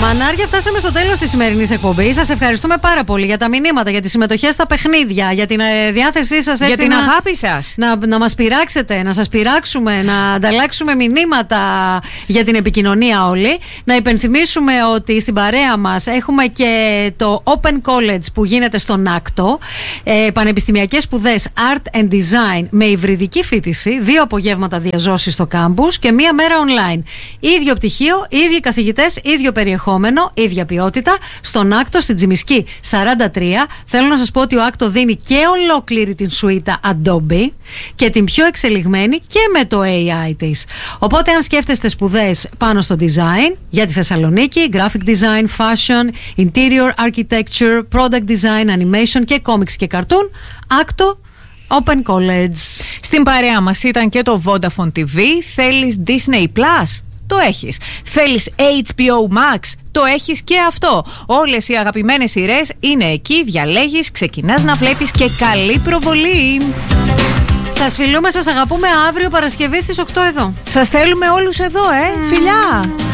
Μανάρια, φτάσαμε στο τέλος της σημερινής εκπομπής. Σας ευχαριστούμε πάρα πολύ για τα μηνύματα, για τις συμμετοχές στα παιχνίδια, για την διάθεσή σας, έτσι, για την αγάπη σας. Να μας πειράξετε, να σας πειράξουμε, να ανταλλάξουμε μηνύματα για την επικοινωνία όλοι. Να υπενθυμίσουμε ότι στην παρέα μας έχουμε και το Open College που γίνεται στον Άκτο. Πανεπιστημιακές σπουδές Art and Design με υβριδική φοιτηση, 2 απογεύματα διαζώσεις στο κάμπους και 1 μέρα online. Ίδιο πτυχίο, ίδιοι καθηγητές, ίδιο περιεχόμενο, ίδια ποιότητα. Στον Άκτο, στην Τζιμισκή 43. Θέλω να σας πω ότι ο Άκτο δίνει και ολόκληρη την σουίτα Adobe και την πιο εξελιγμένη και με το AI της. Οπότε, αν σκέφτεστε σπουδές πάνω στο design για τη Θεσσαλονίκη, graphic design, fashion, interior architecture, product design, animation και comics και cartoon, Άκτο Open College. Στην παρέα μας ήταν και το Vodafone TV. Θέλεις Disney Plus? Το έχεις. Θέλεις HBO Max? Το έχεις και αυτό. Όλες οι αγαπημένες σειρές είναι εκεί. Διαλέγεις, ξεκινάς να βλέπεις και καλή προβολή. Σας φιλούμε, σας αγαπούμε. Αύριο Παρασκευή στις 8 εδώ. Σας θέλουμε όλους εδώ, φιλιά.